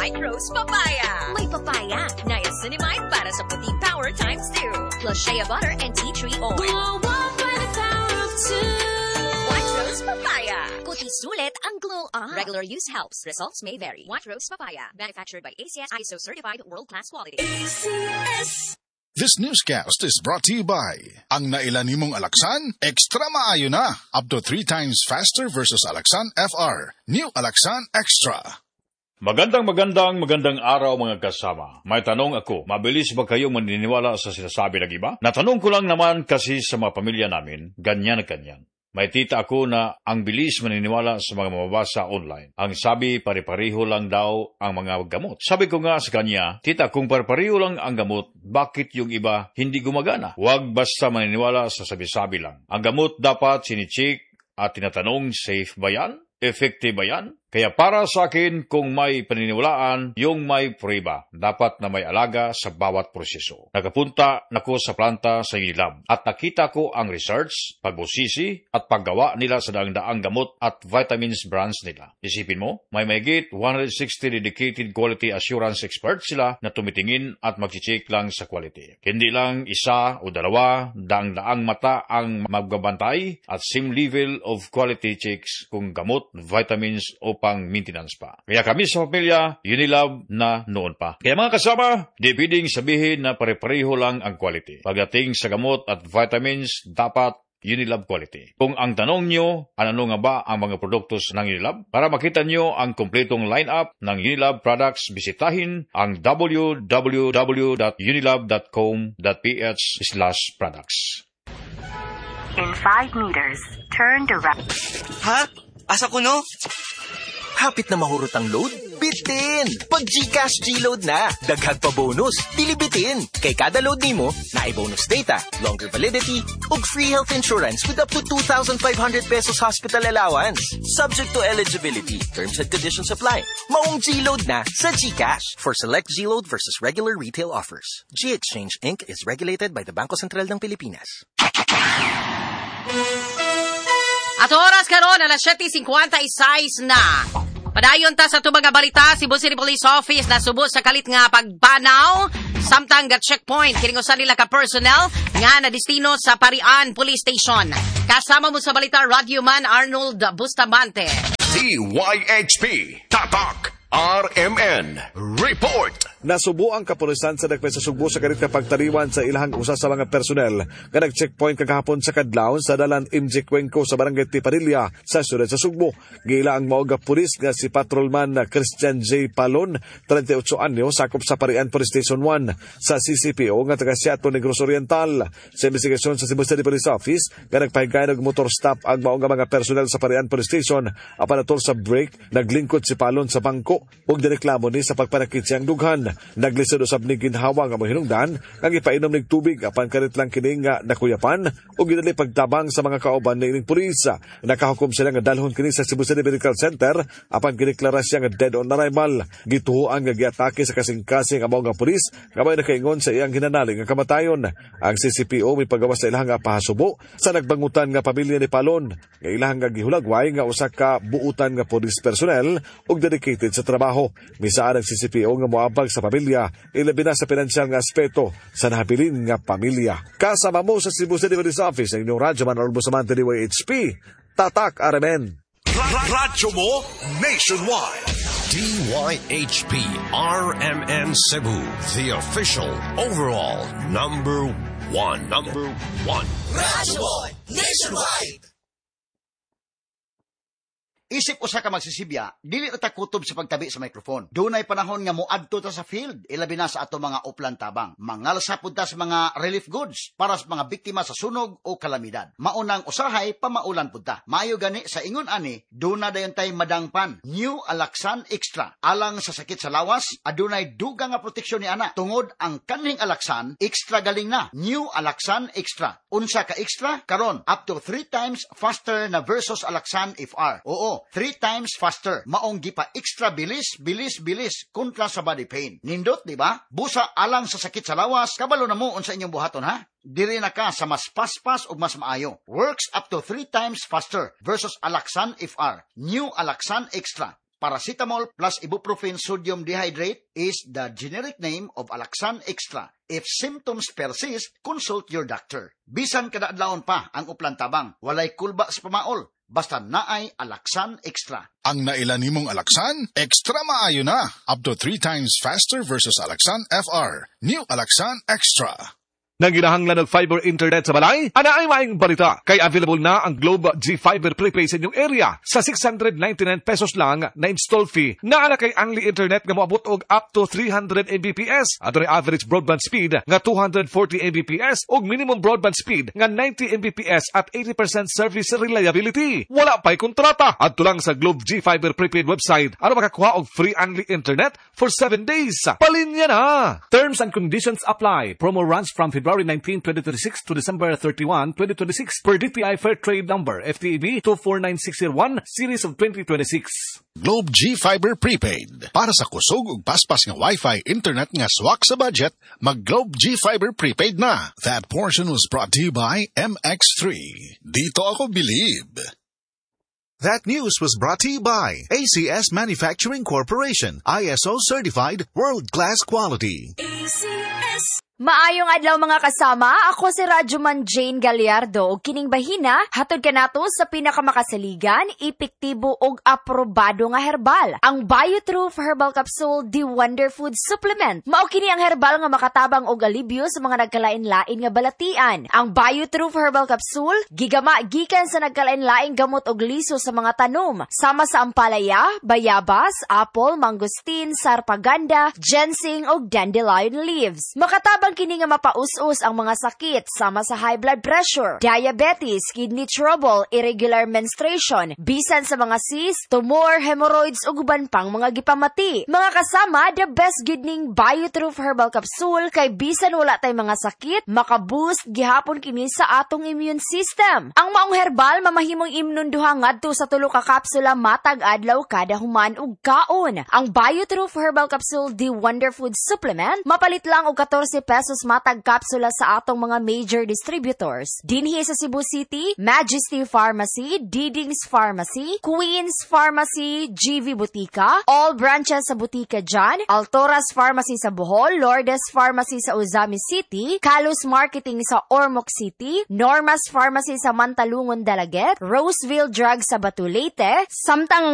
White Rose Papaya. May papaya, niacinamide para sa puting power times 2. Plus shea butter and tea tree oil. Glow up by the power of 2. White Rose Papaya. Kuti sulit ang glow up. Regular use helps. Results may vary. White Rose Papaya. Manufactured by ACS ISO certified world-class quality. ACS. This newscast is brought to you by ang nailan nimong Alaxan, extra maayo na. Up to 3 times faster versus Alaxan FR. New Alaxan Extra. Magandang araw mga kasama. May tanong ako, mabilis ba kayong maniniwala sa sinasabi ng iba? Natanong ko lang naman kasi sa mga pamilya namin, ganyan na ganyan. May tita ako na ang bilis maniniwala sa mga mababasa online. Ang sabi, pare-pareho lang daw ang mga gamot. Sabi ko nga sa kanya, tita, kung pare-pareho lang ang gamot, bakit yung iba hindi gumagana? Huwag basta maniniwala sa sabi-sabi lang. Ang gamot dapat sinicheck at tinatanong, safe ba yan? Effective ba yan? Kaya para sa akin, kung may paniniwalaan, yung may prueba, dapat na may alaga sa bawat proseso. Nakapunta nako sa planta sa Unilab at nakita ko ang research, pagbusisi at paggawa nila sa daang-daang gamot at vitamins brands nila. Isipin mo, may mahigit 160 dedicated quality assurance experts sila na tumitingin at mag-check lang sa quality. Hindi lang isa o dalawa, daang-daang mata ang magbabantay at same level of quality checks kung gamot, vitamins o pang maintenance pa. Kaya kami sa pamilya, Unilab na noon pa. Kaya mga kasama, di pwedeng sabihin na pare-pareho lang ang quality. Pagdating sa gamot at vitamins, dapat Unilab quality. Kung ang tanong nyo, ano nga ba ang mga produktos ng Unilab? Para makita nyo ang kompletong lineup ng Unilab products, bisitahin ang www.unilab.com.ph/products. In 5 meters, turn to right. Ha? Asa ko no? Hapit na mahurot ang load? Bitin! Pag GCash G-Load na, daghag pa bonus, dilibitin. Kay kada load nimo, naay-bonus data, longer validity, ug free health insurance with up to 2,500 pesos hospital allowance. Subject to eligibility, terms and conditions apply. Maong G-Load na sa GCash. For select G-Load versus regular retail offers. G-Exchange Inc. is regulated by the Bangko Sentral ng Pilipinas. At oras karon alas 7:56 na. Padayon ta sa tubang nga balita, Cebu City Police Office nasubo sa kalit nga pagbanaw samtang ga checkpoint kining usa nila ka personnel nga na destino sa Parian Police Station. Kasama mo sa balita Radioman Arnold Bustamante. DYHP Tatak RMN Report. Nasubo ang kapulisan sa Dagpay sa Sugbo sa karit pagtariwan sa ilahang usa sa mga personnel nga nag-checkpoint kagahapon sa Kadlaw sa dalan MJ Cuenco sa barangay Tiparilla sa siyudad sa Sugbo. Gila ang maoga pulis nga si Patrolman Christian J. Palon, 38 anyo, sakop sa Parian Police Station 1 sa CCPO nga taga Seattle Negros Oriental. Sa investigasyon sa Cebu City Police Office nga nagpahigay ng motor stop ang maoga mga personnel sa Parian Police Station apan atol sa break naglingkod si Palon sa bangko ug direklamo ni sa pagpanakit siyang dughan. Naglisod usab ni ginhawa nga mahinungdan ang ipainom ning tubig apan karit lang kini nga nakuyapan ug ginali pagtabang sa mga kauban ning pulis. Nakahukom sila nga dalhon kini sa Cebu City Medical Center apan gideklara siya nga dead on arrival. Gituoan nga giatake sa kasing-kasing ang mga pulis nga may nakaingon sa iyang hinanaling nga kamatayon. Ang CCPO may pagawas sa ilahang nga pahasubo sa nagbangutan nga pamilya ni Palon nga ilahang nga gihulagway nga usa ka buutan nga police personnel ug dedicated sa trabaho. Misaan ang CCPO nga moabag sa pamilya, ilabi na sa pinansyal nga aspeto sa nahabilin nga pamilya. Kasama mo sa Cebu City Police Office ang inyong Radyoman Arnold Bustamante DYHP, Tatak RMN. Radyo mo nationwide. DYHP RMN Cebu, the official overall number one. Radyo mo nationwide. Isip usa ka magsisibya, dili ta kutob sa pagtabi sa microphone. Dunay panahon nga moadto ta sa field, ilabi na sa ato mga uplan tabang. Mangalsa pud ta sa mga relief goods para sa mga biktima sa sunog o kalamidad. Maunang usahay pamaulan pud ta. Maayo gani sa ingon ani, duna dayon tay madangpan. New Alaxan Extra. Alang sa sakit sa lawas, adunay dugang nga proteksyon ni ana. Tungod ang kaning Alaxan, extra galing na. New Alaxan Extra. Unsa ka extra? Karon up to 3 times faster na versus Alaxan FR. Oo, 3 times faster. Maong gipa extra bilis kontra sa body pain. Nindot, di ba? Busa alang sa sakit sa lawas, kabalo na mo unsa inyong buhaton ha? Diri na ka sa mas paspas ug mas maayo. Works up to 3 times faster versus Alaxan FR. New Alaxan Extra. Paracetamol plus ibuprofen sodium dehydrate is the generic name of Alaxan Extra. If symptoms persist, consult your doctor. Bisan kada adlawon pa ang uplantabang, walay kulba sa pamaol, basta naay Alaxan Extra. Ang naila nimong Alaxan, extra maayo na. Up to 3 times faster versus Alaxan FR. New Alaxan Extra. Nang ginahanglan ng fiber internet sa balay, ana ay maing balita. Kay available na ang Globe G-Fiber prepaid sa inyong area. Sa 699 pesos lang na install fee. Naala kay Angli Internet nga moabot og up to 300 Mbps. At ang average broadband speed nga 240 Mbps og minimum broadband speed nga 90 Mbps at 80% service reliability. Wala pa'y kontrata. Adto lang sa Globe G-Fiber prepaid website aron makakuha og free Angli Internet for 7 days. Palinya na! Terms and conditions apply. Promo runs from February 19, 2026 to December 31, 2026 per DTI Fair Trade Number FTEB 249601 Series of 2026. Globe G-Fiber Prepaid. Para sa kusog ug paspas nga Wi-Fi internet nga swak sa budget, mag Globe G-Fiber Prepaid na. That portion was brought to you by MX3. Dito ako believe. That news was brought to you by ACS Manufacturing Corporation. ISO certified world-class quality. ACS. Maayong adlaw mga kasama, ako si Radyoman Jane Gallardo ug kining bahina hatod kanato sa pinakamakasaligan, epektibo ug aprobado nga herbal, ang Biotrue Herbal Capsule The Wonder Food Supplement. Mao kini ang herbal nga makatabang og alibyo sa mga nagkalain-lain nga balatian. Ang Biotrue Herbal Capsule gigama gikan sa nagkalain-laing gamot og liso sa mga tanom, sama sa ampalaya, bayabas, apple, mangosteen, sarpaganda, ginseng ug dandelion leaves. Makatabang kini nga mapaus-us ang mga sakit sama sa high blood pressure, diabetes, kidney trouble, irregular menstruation, bisan sa mga cyst, tumor, hemorrhoids ug uban pang mga gipamati. Mga kasama, the best good ning Biotrue Herbal Capsule kay bisan wala tay mga sakit, makaboost gihapon kini sa atong immune system. Ang maong herbal mamahimong imnunduha ngadto sa 3 ka kapsula matag adlaw kada human ug kaon. Ang Biotrue Herbal Capsule The Wonder Food Supplement mapalit lang og 14 pesos matag kapsula sa atong mga major distributors. Dinhi sa Cebu City, Majesty Pharmacy, Didings Pharmacy, Queens Pharmacy, GV Butika, all branches sa Butika John, Altoras Pharmacy sa Bohol, Lourdes Pharmacy sa Uzami City, Kalus Marketing sa Ormoc City, Normas Pharmacy sa Mantalungon Dalaget, Roseville Drug sa Batulete, samtang